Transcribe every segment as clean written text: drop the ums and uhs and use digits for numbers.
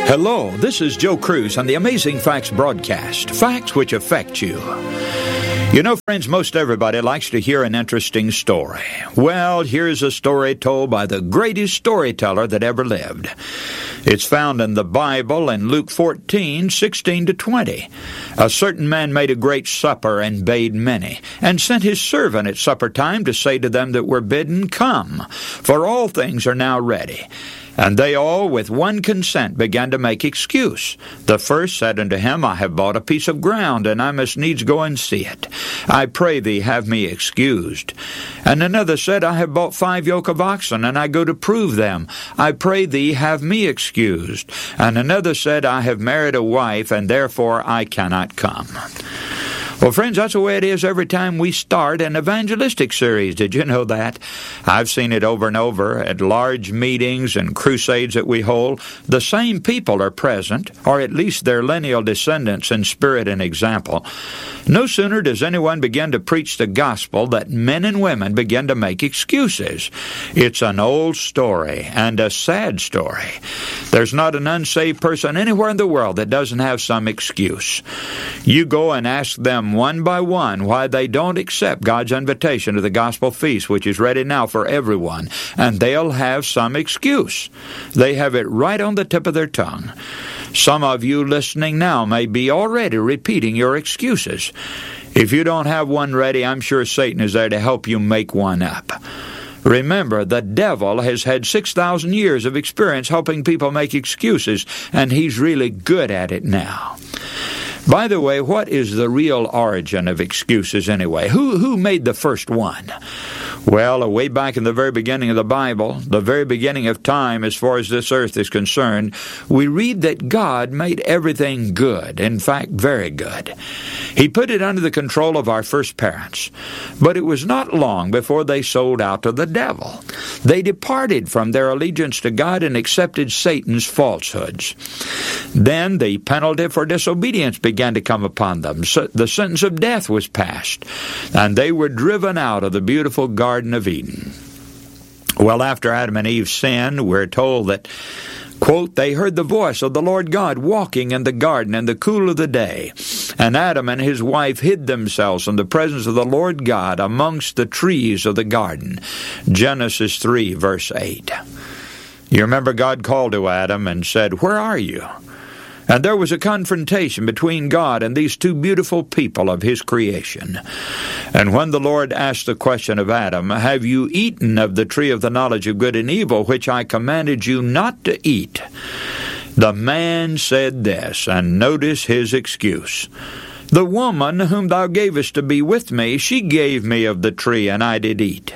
Hello, this is Joe Cruz on the Amazing Facts broadcast, facts which affect you. You know, friends, most everybody likes to hear an interesting story. Well, here's a story told by the greatest storyteller that ever lived. It's found in the Bible in Luke 14:16-20. A certain man made a great supper and bade many, and sent his servant at supper time to say to them that were bidden, Come, for all things are now ready. And they all with one consent began to make excuse. The first said unto him, I have bought a piece of ground, and I must needs go and see it. I pray thee, have me excused. And another said, I have bought 5 yoke of oxen, and I go to prove them. I pray thee, have me excused. And another said, I have married a wife, and therefore I cannot come. Well, friends, that's the way it is every time we start an evangelistic series. Did you know that? I've seen it over and over at large meetings and crusades that we hold. The same people are present, or at least their lineal descendants in spirit and example. No sooner does anyone begin to preach the gospel that men and women begin to make excuses. It's an old story and a sad story. There's not an unsaved person anywhere in the world that doesn't have some excuse. You go and ask them one by one why they don't accept God's invitation to the gospel feast, which is ready now for everyone, and they'll have some excuse. They have it right on the tip of their tongue. Some of you listening now may be already repeating your excuses. If you don't have one ready, I'm sure Satan is there to help you make one up. Remember, the devil has had 6,000 years of experience helping people make excuses, and he's really good at it now. By the way, what is the real origin of excuses anyway? Who made the first one? Well, way back in the very beginning of the Bible, the very beginning of time as far as this earth is concerned, we read that God made everything good, in fact, very good. He put it under the control of our first parents. But it was not long before they sold out to the devil. They departed from their allegiance to God and accepted Satan's falsehoods. Then the penalty for disobedience began to come upon them. So the sentence of death was passed, and they were driven out of the beautiful Garden of Eden. Well, after Adam and Eve sinned, we're told that, quote, they heard the voice of the Lord God walking in the garden in the cool of the day. And Adam and his wife hid themselves from the presence of the Lord God amongst the trees of the garden. Genesis 3, verse 8. You remember God called to Adam and said, Where are you? And there was a confrontation between God and these two beautiful people of his creation. And when the Lord asked the question of Adam, Have you eaten of the tree of the knowledge of good and evil, which I commanded you not to eat? The man said this, and notice his excuse. The woman whom thou gavest to be with me, she gave me of the tree, and I did eat.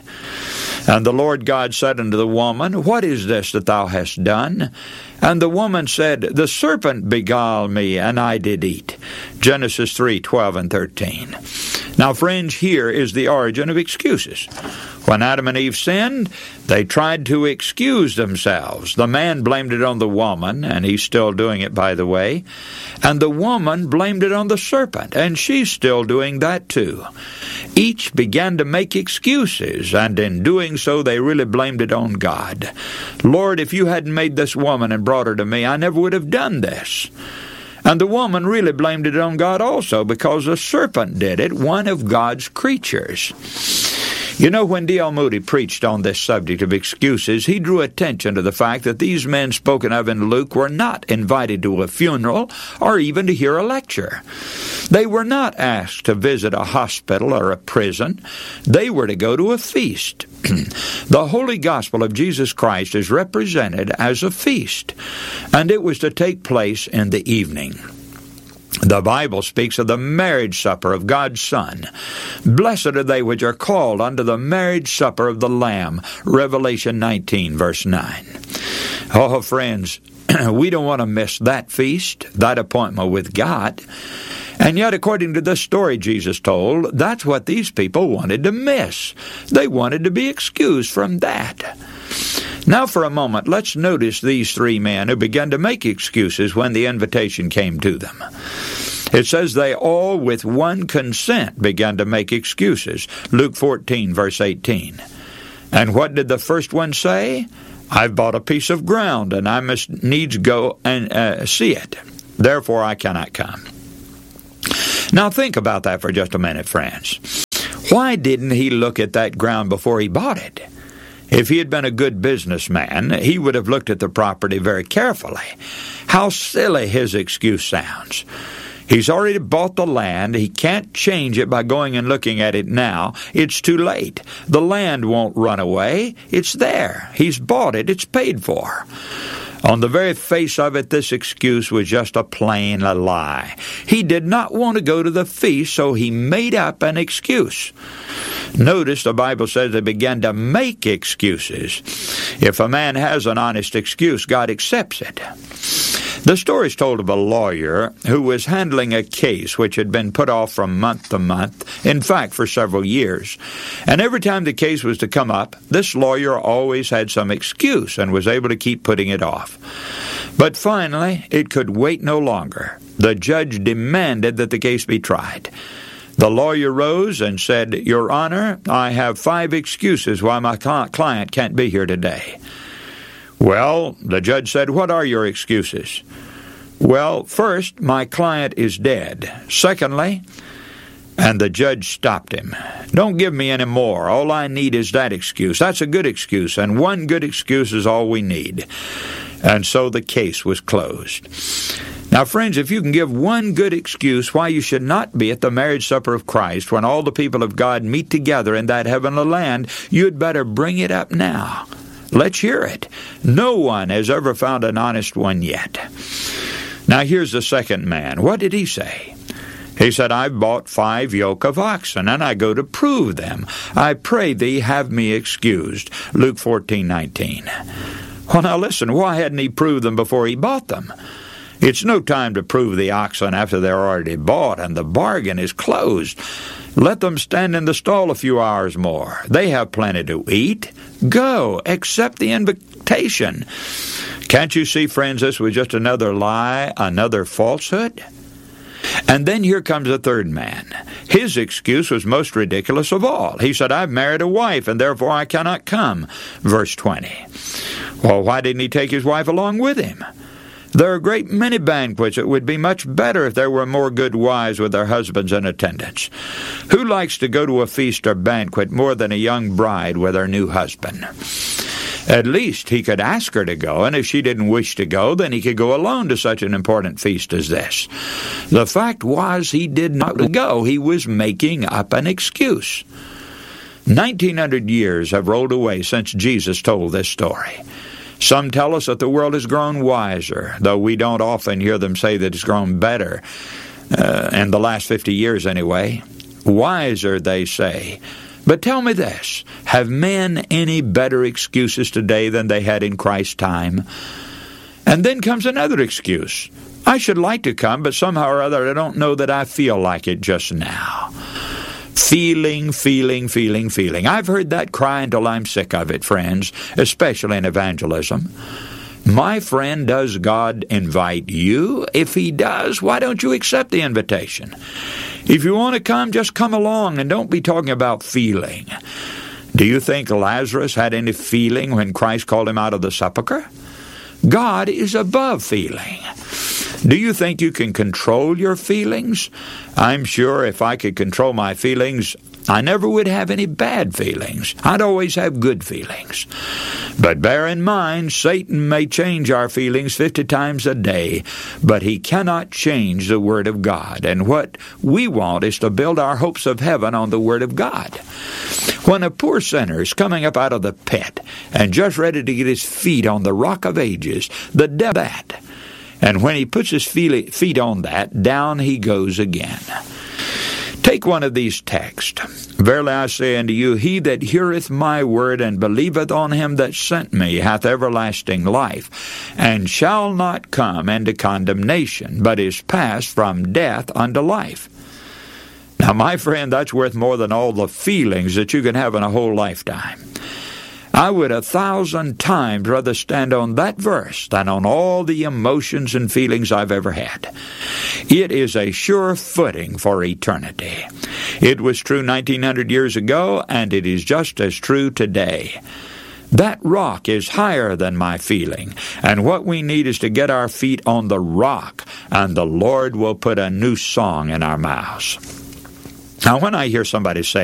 And the Lord God said unto the woman, What is this that thou hast done? And the woman said, The serpent beguiled me, and I did eat. Genesis 3, 12 and 13. Now, friends, here is the origin of excuses. When Adam and Eve sinned, they tried to excuse themselves. The man blamed it on the woman, and he's still doing it, by the way. And the woman blamed it on the serpent, and she's still doing that too. Each began to make excuses, and in doing so, they really blamed it on God. Lord, if you hadn't made this woman and brought her to me, I never would have done this. And the woman really blamed it on God also, because the serpent did it, one of God's creatures. You know, when D.L. Moody preached on this subject of excuses, he drew attention to the fact that these men spoken of in Luke were not invited to a funeral or even to hear a lecture. They were not asked to visit a hospital or a prison. They were to go to a feast. The holy gospel of Jesus Christ is represented as a feast, and it was to take place in the evening. The Bible speaks of the marriage supper of God's Son. Blessed are they which are called unto the marriage supper of the Lamb. Revelation 19, verse 9. Oh, friends, we don't want to miss that feast, that appointment with God. And yet, according to this story Jesus told, that's what these people wanted to miss. They wanted to be excused from that. Now for a moment, let's notice these three men who began to make excuses when the invitation came to them. It says they all with one consent began to make excuses. Luke 14, verse 18. And what did the first one say? I've bought a piece of ground, and I must needs go and see it. Therefore, I cannot come. Now, think about that for just a minute, friends. Why didn't he look at that ground before he bought it? If he had been a good businessman, he would have looked at the property very carefully. How silly his excuse sounds. He's already bought the land. He can't change it by going and looking at it now. It's too late. The land won't run away. It's there. He's bought it. It's paid for. On the very face of it, this excuse was just a plain lie. He did not want to go to the feast, so he made up an excuse. Notice the Bible says they began to make excuses. If a man has an honest excuse, God accepts it. The story is told of a lawyer who was handling a case which had been put off from month to month, in fact, for several years. And every time the case was to come up, this lawyer always had some excuse and was able to keep putting it off. But finally, it could wait no longer. The judge demanded that the case be tried. The lawyer rose and said, "Your Honor, I have 5 excuses why my client can't be here today." Well, the judge said, "What are your excuses?" "Well, first, my client is dead. Secondly," and the judge stopped him, "don't give me any more. All I need is that excuse. That's a good excuse, and one good excuse is all we need." And so the case was closed. Now, friends, if you can give one good excuse why you should not be at the marriage supper of Christ when all the people of God meet together in that heavenly land, you'd better bring it up now. Let's hear it. No one has ever found an honest one yet. Now, here's the second man. What did he say? He said, "I've bought 5 yoke of oxen, and I go to prove them. I pray thee, have me excused." Luke 14:19. Well, now listen, why hadn't he proved them before he bought them? It's no time to prove the oxen after they're already bought and the bargain is closed. Let them stand in the stall a few hours more. They have plenty to eat. Go, accept the invitation. Can't you see, friends, this was just another lie, another falsehood? And then here comes a third man. His excuse was most ridiculous of all. He said, "I've married a wife, and therefore I cannot come." Verse 20. Well, why didn't he take his wife along with him? There are a great many banquets. It would be much better if there were more good wives with their husbands in attendance. Who likes to go to a feast or banquet more than a young bride with her new husband? At least he could ask her to go, and if she didn't wish to go, then he could go alone to such an important feast as this. The fact was he did not go. He was making up an excuse. 1900 years have rolled away since Jesus told this story. Some tell us that the world has grown wiser, though we don't often hear them say that it's grown better, in the last 50 years anyway. Wiser, they say. But tell me this, have men any better excuses today than they had in Christ's time? And then comes another excuse. I should like to come, but somehow or other I don't know that I feel like it just now. Feeling. I've heard that cry until I'm sick of it, friends, especially in evangelism. My friend, does God invite you? If He does, why don't you accept the invitation? If you want to come, just come along and don't be talking about feeling. Do you think Lazarus had any feeling when Christ called him out of the sepulchre? God is above feeling. Do you think you can control your feelings? I'm sure if I could control my feelings, I never would have any bad feelings. I'd always have good feelings. But bear in mind, Satan may change our feelings 50 times a day, but he cannot change the Word of God. And what we want is to build our hopes of heaven on the Word of God. When a poor sinner is coming up out of the pit and just ready to get his feet on the rock of ages, the devil that. And when he puts his feet on that, down he goes again. Take one of these texts. Verily I say unto you, he that heareth my word and believeth on him that sent me hath everlasting life, and shall not come into condemnation, but is passed from death unto life. Now, my friend, that's worth more than all the feelings that you can have in a whole lifetime. I would 1,000 times rather stand on that verse than on all the emotions and feelings I've ever had. It is a sure footing for eternity. It was true 1900 years ago, and it is just as true today. That rock is higher than my feeling. And what we need is to get our feet on the rock, and the Lord will put a new song in our mouths. Now, when I hear somebody say,